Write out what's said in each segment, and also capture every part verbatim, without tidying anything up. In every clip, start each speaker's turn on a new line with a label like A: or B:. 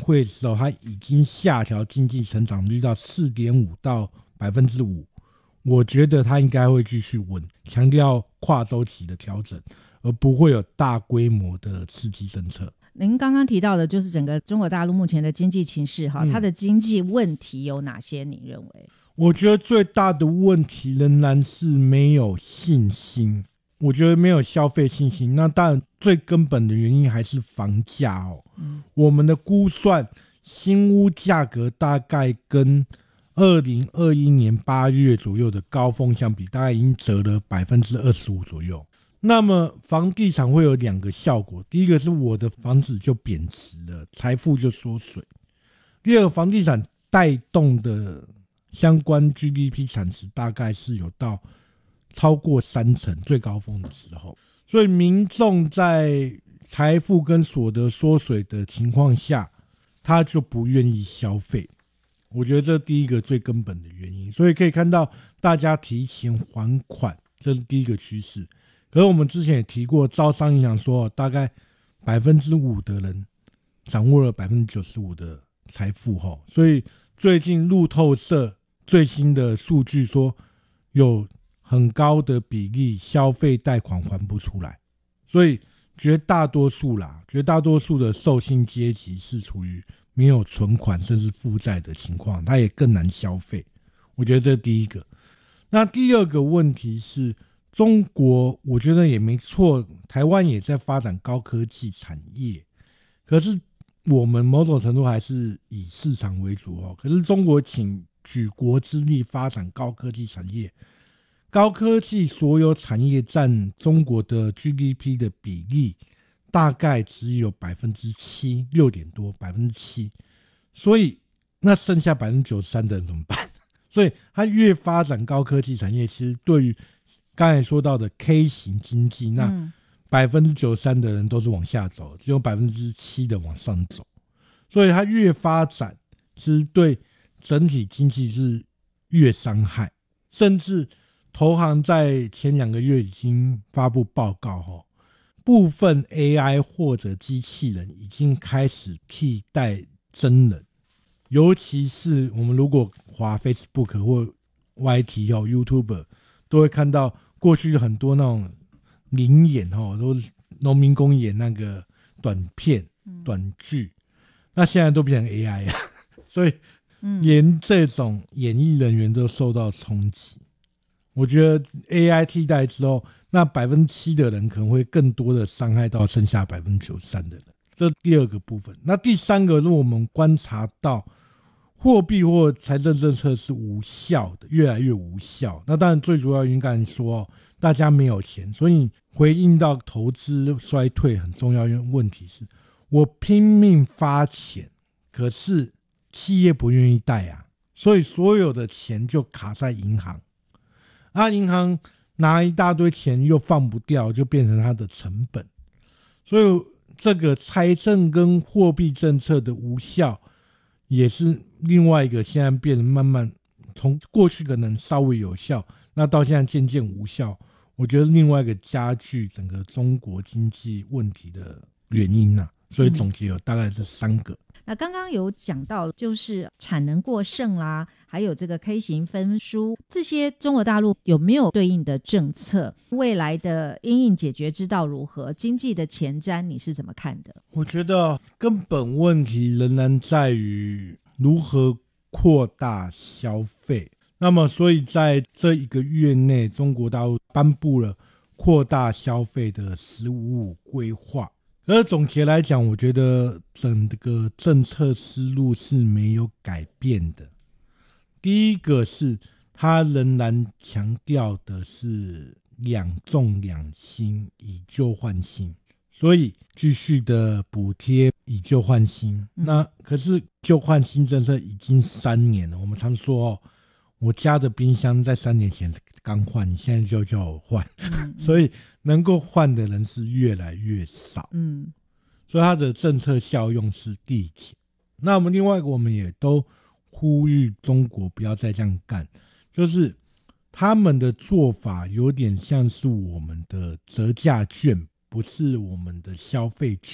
A: 会的时候，他已经下调经济成长率到 四点五 到 百分之五， 我觉得他应该会继续稳，强调跨周期的调整，而不会有大规模的刺激政策。
B: 您刚刚提到的就是整个中国大陆目前的经济情势，嗯、它的经济问题有哪些？你认为？
A: 我觉得最大的问题仍然是没有信心，我觉得没有消费信心。那当然最根本的原因还是房价哦。嗯、我们的估算，新屋价格大概跟二零二一年八月左右的高峰相比，大概已经折了 百分之二十五 左右。那么房地产会有两个效果，第一个是我的房子就贬值了，财富就缩水。第二个，房地产带动的相关 G D P 产值大概是有到超过三成最高峰的时候，所以民众在财富跟所得缩水的情况下，他就不愿意消费。我觉得这是第一个最根本的原因，所以可以看到大家提前还款，这是第一个趋势。可是我们之前也提过，招商银行说大概 百分之五 的人掌握了 百分之九十五 的财富后，所以最近路透社最新的数据说有很高的比例消费贷款还不出来，所以绝大多数啦，绝大多数的受薪阶级是处于没有存款甚至负债的情况，他也更难消费。我觉得这是第一个。那第二个问题是，中国我觉得也没错，台湾也在发展高科技产业，可是我们某种程度还是以市场为主哦。可是中国请举国之力发展高科技产业，高科技所有产业占中国的 G D P 的比例大概只有 百分之七， 六点多 百分之七， 所以那剩下 百分之九十三 的人怎么办？所以他越发展高科技产业，其实对于刚才说到的 K 型经济，那 百分之九十三 的人都是往下走，只有 百分之七 的往上走，所以他越发展其实对整体经济是越伤害。甚至投行在前两个月已经发布报告后，部分 A I 或者机器人已经开始替代真人，尤其是我们如果滑 Facebook 或 Y T 哦 YouTuber 都会看到过去很多那种灵演哦，都是农民工演那个短片、短剧，那现在都变成 A I 了，所以连这种演艺人员都受到冲击。我觉得 A I 替代之后，那 百分之七 的人可能会更多的伤害到剩下 百分之九十三 的人，这是第二个部分。那第三个，如果我们观察到货币或财政政策是无效的，越来越无效，那当然最主要原因刚才说大家没有钱，所以回应到投资衰退很重要的问题是，我拼命发钱，可是企业不愿意贷啊，所以所有的钱就卡在银行，啊，银行拿一大堆钱又放不掉，就变成它的成本。所以这个财政跟货币政策的无效，也是另外一个现在变得慢慢从过去可能稍微有效，那到现在渐渐无效，我觉得另外一个加剧整个中国经济问题的原因啊。所以总结有大概这三个。
B: 嗯，那刚刚有讲到就是产能过剩啦，还有这个 K 型分书，这些中国大陆有没有对应的政策？未来的因应解决之道如何？经济的前瞻你是怎么看的？
A: 我觉得根本问题仍然在于如何扩大消费。那么所以在这一个月内，中国大陆颁布了扩大消费的十五五规划。而总结来讲，我觉得整个政策思路是没有改变的。第一个是它仍然强调的是两重两新，以旧换新，所以继续的补贴以旧换新。嗯、那可是旧换新政策已经三年了，我们常说哦，我家的冰箱在三年前刚换，你现在就叫我换，嗯嗯所以能够换的人是越来越少。嗯，所以它的政策效用是递减。那我们另外一个，我们也都呼吁中国不要再这样干，就是他们的做法有点像是我们的折价券，不是我们的消费券。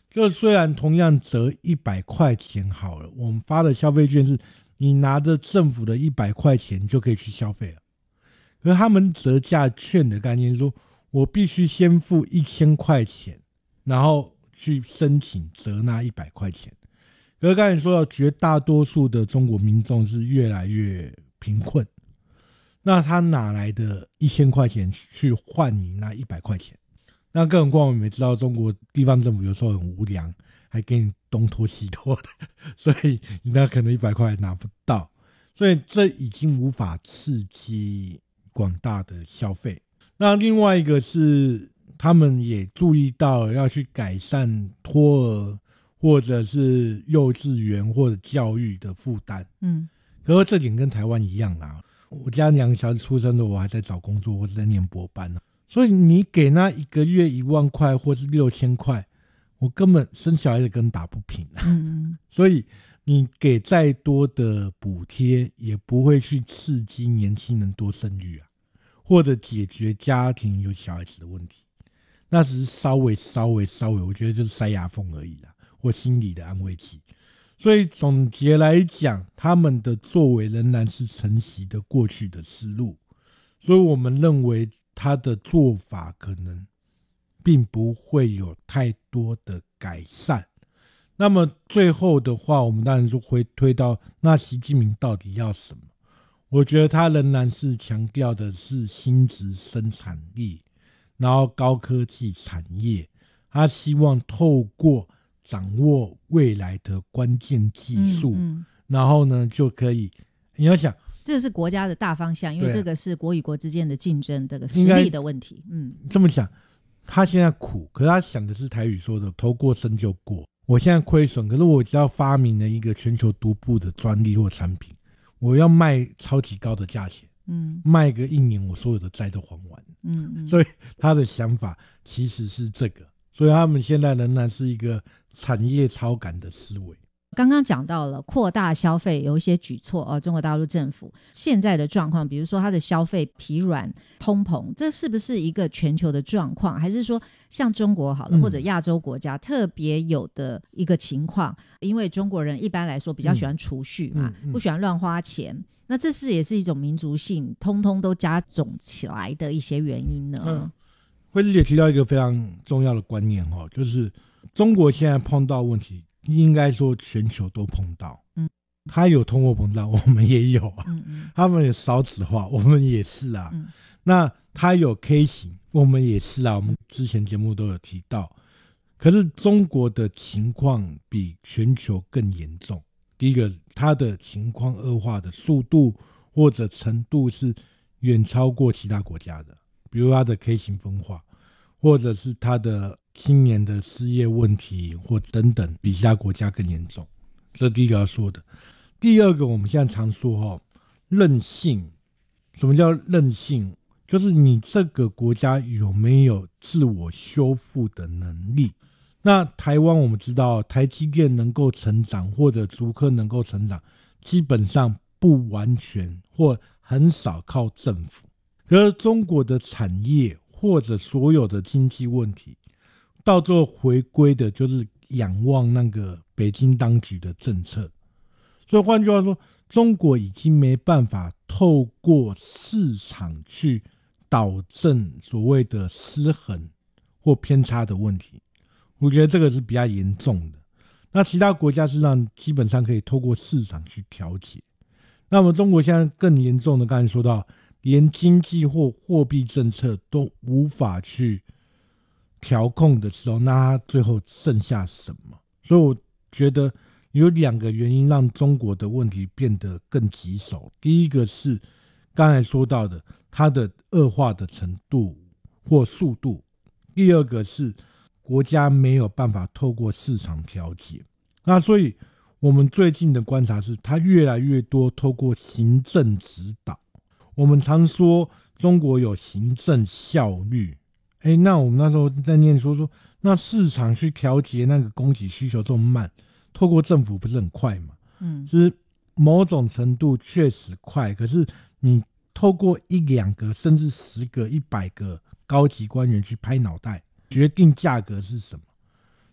A: 就虽然同样折一百块钱好了，我们发的消费券是你拿着政府的一百块钱就可以去消费了，可是他们折价券的概念是说，我必须先付一千块钱，然后去申请折那一百块钱。可是刚才说到，绝大多数的中国民众是越来越贫困，那他哪来的一千块钱去换你那一百块钱？那更何况我们也知道，中国地方政府有时候很无良，还给你东拖西拖的，所以你那可能一百块拿不到，所以这已经无法刺激广大的消费。那另外一个是，他们也注意到要去改善托儿或者是幼稚园或者教育的负担。嗯，可是这点跟台湾一样啦。我家两个小孩出生的，我还在找工作或者在念博班呢、啊。所以你给那一个月一万块或是六千块，我根本生小孩子跟打不平啊。嗯，所以你给再多的补贴，也不会去刺激年轻人多生育啊，或者解决家庭有小孩子的问题。那只是稍微稍微稍微，我觉得就是塞牙缝而已啦，或心理的安慰剂。所以总结来讲，他们的作为仍然是承袭的过去的思路，所以我们认为他的做法可能并不会有太多的改善。那么最后的话，我们当然就会推到那习近平到底要什么？我觉得他仍然是强调的是新质生产力，然后高科技产业，他希望透过掌握未来的关键技术、嗯嗯、然后呢就可以，你要想
B: 这是国家的大方向，因为这个是国与国之间的竞争，这个实力的问题。嗯，
A: 这么想，他现在苦，可是他想的是台语说的头过身就过。我现在亏损，可是我只要发明了一个全球独步的专利或产品，我要卖超级高的价钱，嗯，卖个一年我所有的债都还完。嗯嗯，所以他的想法其实是这个，所以他们现在仍然是一个产业超感的思维。
B: 刚刚讲到了扩大消费有一些举措哦，中国大陆政府现在的状况，比如说它的消费疲软、通膨，这是不是一个全球的状况，还是说像中国好了、嗯、或者亚洲国家特别有的一个情况？因为中国人一般来说比较喜欢储蓄嘛、嗯嗯嗯、不喜欢乱花钱，那这是不是也是一种民族性通通都加总起来的一些原因呢？嗯，
A: 惠芝姐提到一个非常重要的观念、哦、就是中国现在碰到问题，应该说全球都碰到。嗯，他有通货膨胀，我们也有啊。嗯嗯，他们有少子化，我们也是啊。嗯，那他有 K 型，我们也是啊。我们之前节目都有提到。可是中国的情况比全球更严重。第一个，它的情况恶化的速度或者程度是远超过其他国家的，比如它的 K 型分化，或者是它的青年的失业问题或等等，比其他国家更严重。这是第一个要说的。第二个，我们现在常说哦，韧性。什么叫韧性？就是你这个国家有没有自我修复的能力。那台湾我们知道，台积电能够成长或者竹科能够成长，基本上不完全或很少靠政府。可是中国的产业或者所有的经济问题，到最后回归的就是仰望那个北京当局的政策。所以换句话说，中国已经没办法透过市场去导正所谓的失衡或偏差的问题。我觉得这个是比较严重的。那其他国家实际上基本上可以透过市场去调节。那么中国现在更严重的，刚才说到连经济或货币政策都无法去调控的时候，那它最后剩下什么？所以我觉得有两个原因让中国的问题变得更棘手。第一个是刚才说到的它的恶化的程度或速度，第二个是国家没有办法透过市场调节。那所以我们最近的观察是，它越来越多透过行政指导。我们常说中国有行政效率，诶，那我们那时候在念说说，那市场去调节那个供给需求这么慢，透过政府不是很快吗？嗯，就是某种程度确实快，可是你透过一两个甚至十个一百个高级官员去拍脑袋决定价格是什么，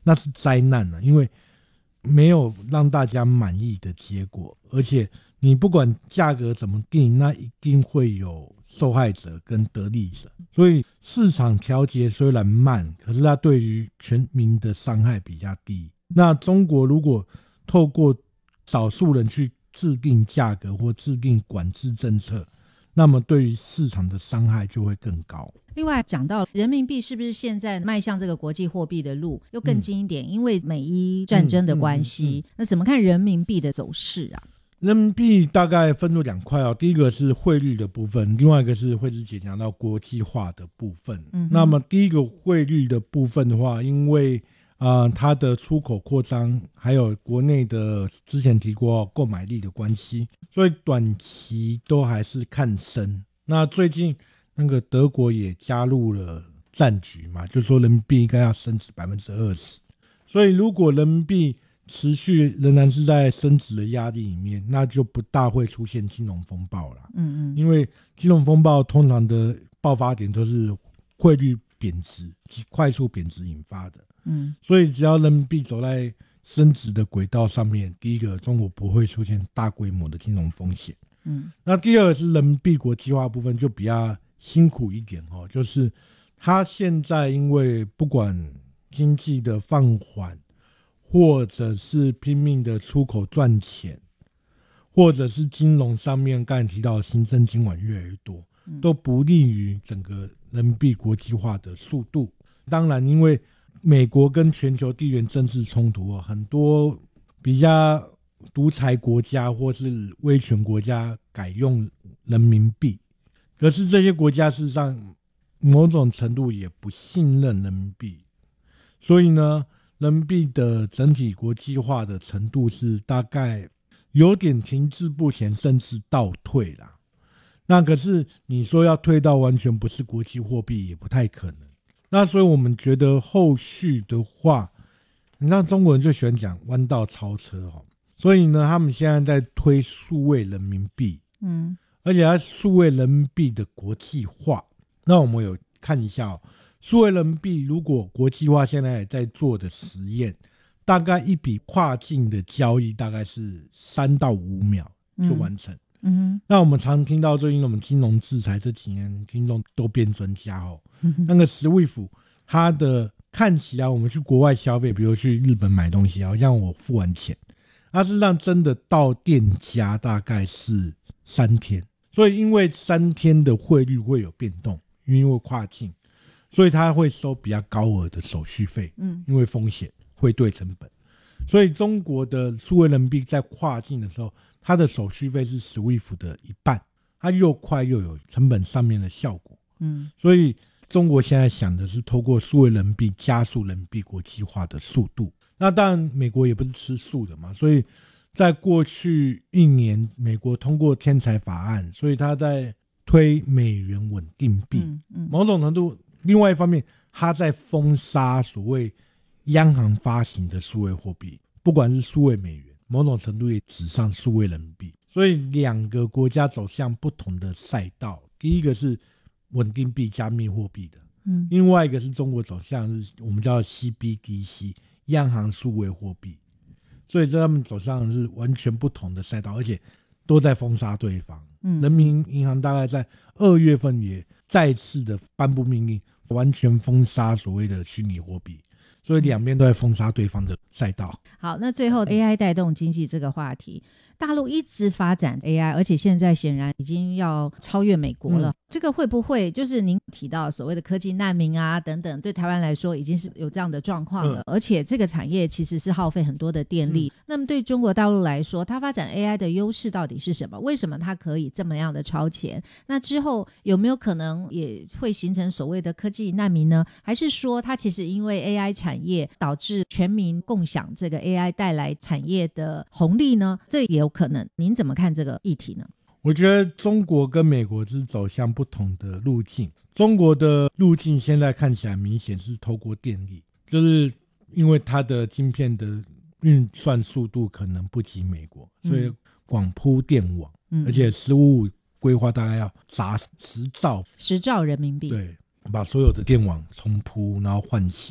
A: 那是灾难啊，因为没有让大家满意的结果，而且你不管价格怎么定，那一定会有受害者跟得利者，所以市场调节虽然慢，可是它对于全民的伤害比较低。那中国如果透过少数人去制定价格或制定管制政策，那么对于市场的伤害就会更高。
B: 另外讲到人民币是不是现在迈向这个国际货币的路又更近一点、嗯、因为美伊战争的关系、嗯嗯嗯、那怎么看人民币的走势啊？
A: 人民币大概分作两块哦，第一个是汇率的部分，另外一个是慧芝姐讲到国际化的部分、嗯、那么第一个汇率的部分的话，因为呃，它的出口扩张还有国内的之前提过购买力的关系，所以短期都还是看升。那最近那个德国也加入了战局嘛，就说人民币应该要升值 百分之二十， 所以如果人民币持续仍然是在升值的压力里面，那就不大会出现金融风暴了。嗯嗯，因为金融风暴通常的爆发点都是汇率贬值及快速贬值引发的。嗯，所以只要人民币走在升值的轨道上面，第一个中国不会出现大规模的金融风险。嗯，那第二个是人民币国际化部分就比较辛苦一点哦，就是它现在因为不管经济的放缓，或者是拼命的出口赚钱，或者是金融上面刚才提到的新增金管越来越多，都不利于整个人民币国际化的速度。当然因为美国跟全球地缘政治冲突，很多比较独裁国家或是威权国家改用人民币，可是这些国家事实上某种程度也不信任人民币，所以呢人民币的整体国际化的程度是大概有点停滞不前，甚至倒退啦。那可是你说要退到完全不是国际货币也不太可能。那所以我们觉得后续的话，你知道中国人最喜欢讲弯道超车哦，所以呢他们现在在推数位人民币，嗯，而且它数位人民币的国际化。那我们有看一下哦，数位人民币如果国际化现在也在做的实验，大概一笔跨境的交易大概是三到五秒就完成。嗯，那我们常听到最近我们金融制裁这几年听众都变专家哦，嗯、那个 Swift 它的看起来我们去国外消费，比如去日本买东西，好像我付完钱，它是让真的到店家大概是三天，所以因为三天的汇率会有变动，因为跨境，所以它会收比较高额的手续费，嗯，因为风险汇兑成本，所以中国的数位人民币在跨境的时候，它的手续费是 Swift 的一半，它又快又有成本上面的效果。嗯，所以中国现在想的是透过数位人民币加速人民币国际化的速度。那当然美国也不是吃素的嘛，所以在过去一年美国通过天才法案，所以它在推美元稳定币、嗯嗯、某种程度另外一方面它在封杀所谓央行发行的数位货币，不管是数位美元，某种程度也指上数位人民币，所以两个国家走向不同的赛道。第一个是稳定币加密货币的，嗯，另外一个是中国走向是我们叫 C B D C 央行数位货币，所以他们走向是完全不同的赛道，而且都在封杀对方。嗯，人民银行大概在二月份也再次的颁布命令，完全封杀所谓的虚拟货币。所以两边都在封杀对方的赛道。
B: 好，那最后 A I 带动经济这个话题，大陆一直发展 A I， 而且现在显然已经要超越美国了、嗯、这个会不会就是您提到所谓的科技难民啊等等，对台湾来说已经是有这样的状况了、嗯、而且这个产业其实是耗费很多的电力、嗯、那么对中国大陆来说，它发展 A I 的优势到底是什么？为什么它可以这么样的超前？那之后有没有可能也会形成所谓的科技难民呢？还是说它其实因为 A I 产业导致全民共享这个 A I 带来产业的红利呢？这也有可能。您怎么看这个议题呢？
A: 我觉得中国跟美国是走向不同的路径。中国的路径现在看起来明显是透过电力，就是因为它的晶片的运算速度可能不及美国，所以广铺电网、嗯、而且十五五规划大概要砸十兆
B: 十兆人民币，
A: 对，把所有的电网重铺然后换新。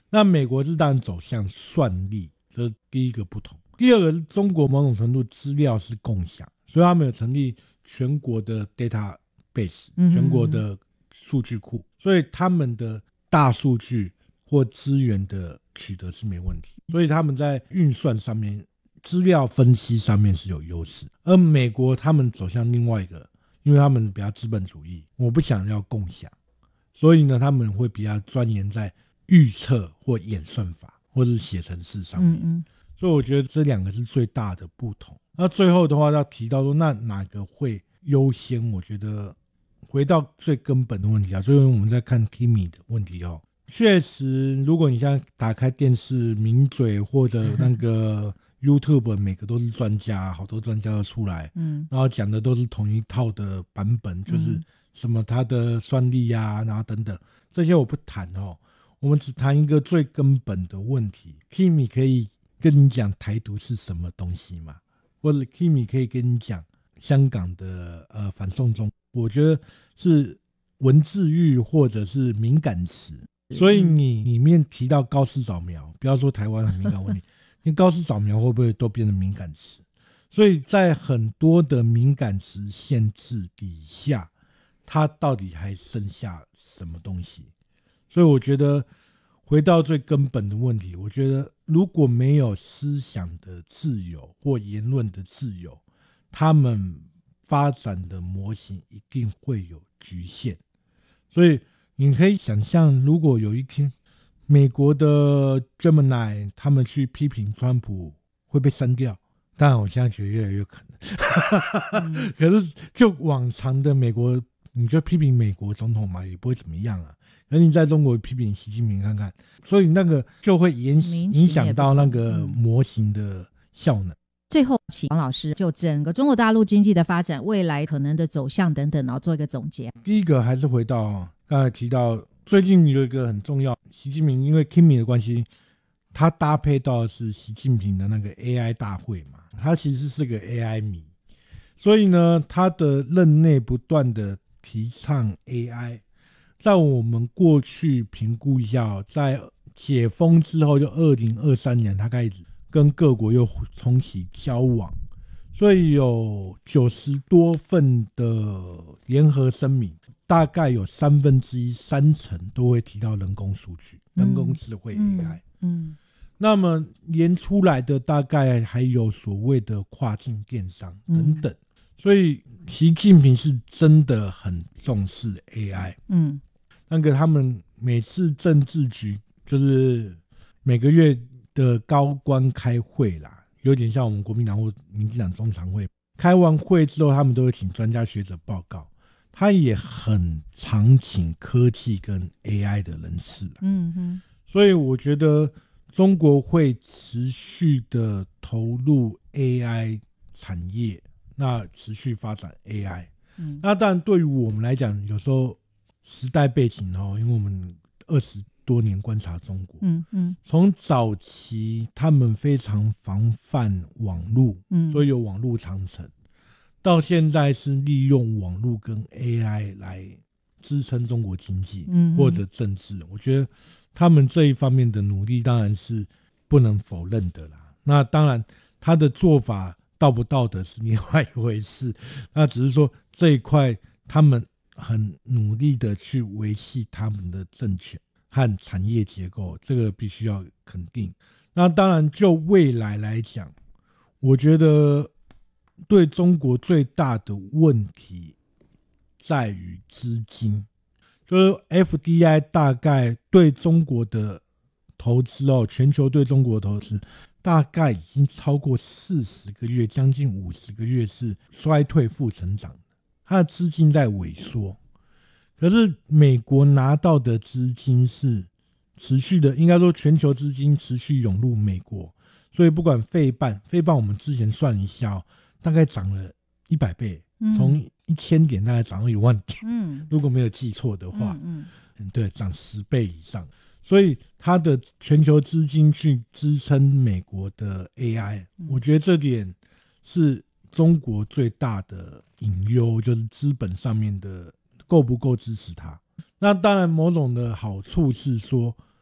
A: 那美国是当然走向算力，这是第一个不同。第二个是中国某种程度资料是共享，所以他们有成立全国的 database， 全国的数据库，所以他们的大数据或资源的取得是没问题，所以他们在运算上面、资料分析上面是有优势。而美国他们走向另外一个，因为他们比较资本主义，我不想要共享，所以呢他们会比较钻研在预测或演算法或者是写程式上面。嗯嗯，所以我觉得这两个是最大的不同。那最后的话要提到说，那哪个会优先？我觉得回到最根本的问题啊，所以我们在看 Kimi 的问题哦。确实，如果你现在打开电视、名嘴或者那个 YouTube， 每个都是专家，好多专家都出来，嗯，然后讲的都是同一套的版本，就是什么他的算力啊，然后等等，这些我不谈哦。我们只谈一个最根本的问题 ，Kimi 可以跟你讲台独是什么东西吗？或者 Kimi 可以跟你讲香港的呃反送中？我觉得是文字狱或者是敏感词，所以你里面提到高市早苗，不要说台湾很敏感问题，你高市早苗会不会都变成敏感词？所以在很多的敏感词限制底下，它到底还剩下什么东西？所以我觉得回到最根本的问题，我觉得如果没有思想的自由或言论的自由，他们发展的模型一定会有局限。所以你可以想象，如果有一天美国的 Gemini 他们去批评川普会被删掉，当然我现在觉得越来越可能、嗯、可是就往常的美国，你就批评美国总统嘛，也不会怎么样啊。而你在中国批评习近平看看，所以那个就会影影响到那个模型的效能。
B: 最后，请王老师就整个中国大陆经济的发展、未来可能的走向等等，然后做一个总结。
A: 第一个还是回到刚才提到，最近有一个很重要，习近平因为 Kimi 的关系，他搭配到的是习近平的那个 A I 大会嘛，他其实是个 A I 迷，所以呢，他的任内不断的提倡 A I。在我们过去评估一下，在解封之后，就二零二三年，他开始跟各国又重启交往，所以有九十多份的联合声明，大概有三分之一、三成都会提到人工数据、嗯、人工智慧 A I。嗯，嗯那么连出来的大概还有所谓的跨境电商等等，嗯、所以习近平是真的很重视 A I。嗯。那个他们每次政治局就是每个月的高官开会啦，有点像我们国民党或民进党中常会，开完会之后他们都会请专家学者报告，他也很常请科技跟 A I 的人士。嗯哼，所以我觉得中国会持续的投入 A I 产业，那持续发展 A I。嗯，那当然对于我们来讲，有时候时代背景哦，因为我们二十多年观察中国，嗯嗯，从早期他们非常防范网络，嗯，所以有网络长城，到现在是利用网络跟 A I 来支撑中国经济，嗯，或者政治，我觉得他们这一方面的努力当然是不能否认的啦。那当然，他的做法道不道德是另外一回事，那只是说这一块他们很努力的去维系他们的政权和产业结构，这个必须要肯定。那当然就未来来讲，我觉得对中国最大的问题在于资金，就是 F D I 大概对中国的投资哦，全球对中国的投资大概已经超过四十个月，将近五十个月是衰退负成长的，它的资金在萎缩。可是美国拿到的资金是持续的，应该说全球资金持续涌入美国，所以不管费半，费半我们之前算一下、哦、大概涨了一百倍，从一千点大概涨到一万点，嗯，如果没有记错的话，嗯嗯，对，涨十倍以上，所以它的全球资金去支撑美国的 A I，、嗯、我觉得这点是中国最大的隐忧，就是资本上面的够不够支持它。那当然某种的好处是说，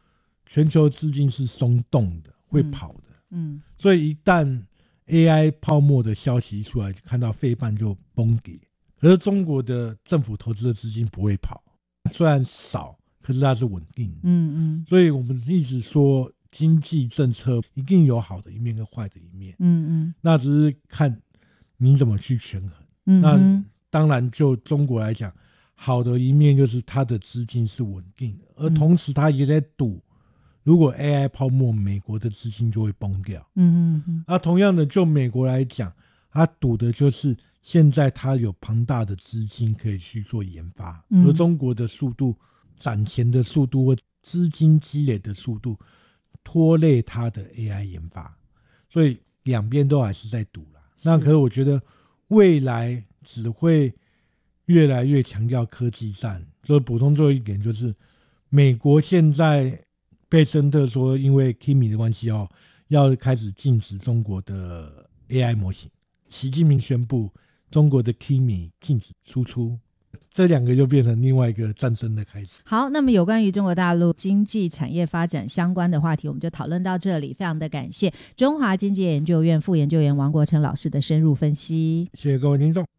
A: 全球资金是松动的，会跑的。
B: 嗯，
A: 所以一旦 A I 泡沫的消息一出来，就看到费半就崩跌。可是中国的政府投资的资金不会跑，虽然少，可是它是稳定的。
B: 嗯嗯，所
A: 以我们一直说经济政策一定有好的一面跟坏的一面。
B: 嗯嗯，
A: 那只是看你怎么去权衡。
B: 嗯，
A: 那当然就中国来讲，好的一面就是它的资金是稳定的，而同时它也在赌，如果 A I 泡沫，美国的资金就会崩掉。
B: 嗯嗯嗯。
A: 啊，同样的，就美国来讲，它赌的就是现在它有庞大的资金可以去做研发，
B: 嗯、
A: 而中国的速度、攒钱的速度或资金积累的速度拖累它的 A I 研发，所以两边都还是在赌啦。那可是我觉得未来只会越来越强调科技战。就补充最后一点，就是美国现在贝森特说，因为 Kimi 的关系哦，要开始禁止中国的 A I 模型。习近平宣布中国的 Kimi 禁止输出，这两个就变成另外一个战争的开始。
B: 好，那么有关于中国大陆经济产业发展相关的话题，我们就讨论到这里。非常的感谢中华经济研究院副研究员王国成老师的深入分析。
A: 谢谢各位听众。